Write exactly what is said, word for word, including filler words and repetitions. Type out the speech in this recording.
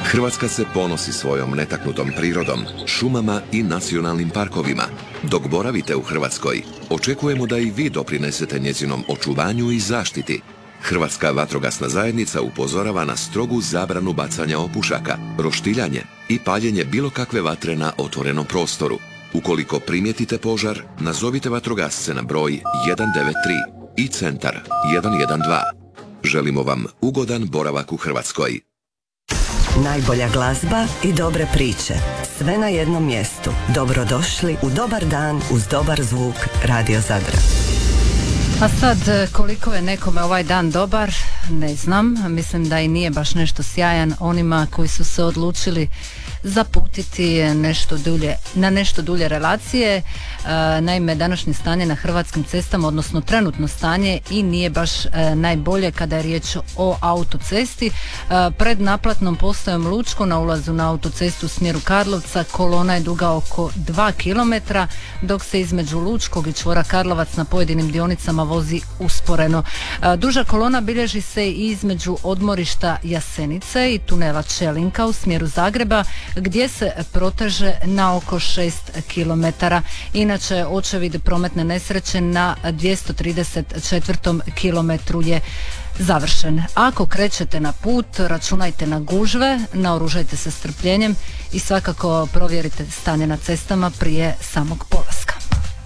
Hrvatska se ponosi svojom netaknutom prirodom, šumama i nacionalnim parkovima. Dok boravite u Hrvatskoj, očekujemo da i vi doprinesete njezinom očuvanju i zaštiti. Hrvatska vatrogasna zajednica upozorava na strogu zabranu bacanja opušaka, roštiljanje i paljenje bilo kakve vatre na otvorenom prostoru. Ukoliko primijetite požar, nazovite vatrogasce na broj jedan devet tri i centar jedan jedan dva. Želimo vam ugodan boravak u Hrvatskoj. Najbolja glazba i dobre priče. Sve na jednom mjestu. Dobrodošli u dobar dan uz dobar zvuk Radio Zadra. A sad, koliko je nekome ovaj dan dobar, ne znam. Mislim da i nije baš nešto sjajan onima koji su se odlučili zaputiti nešto dulje, na nešto dulje relacije. E, naime, današnje stanje na hrvatskim cestama, odnosno trenutno stanje, i nije baš e, najbolje kada je riječ o autocesti. E, pred naplatnom postajom Lučko na ulazu na autocestu u smjeru Karlovca kolona je duga oko dva kilometra, dok se između Lučkog i čvora Karlovac na pojedinim dionicama vozi usporeno. E, duža kolona bilježi se i između odmorišta Jasenice i tunela Čelinka u smjeru Zagreba, gdje se proteže na oko šest kilometara. Inače, očevid prometne nesreće na dvjesto trideset četvrtom kilometru je završen. Ako krećete na put, računajte na gužve, naoružajte se strpljenjem i svakako provjerite stanje na cestama prije samog polaska.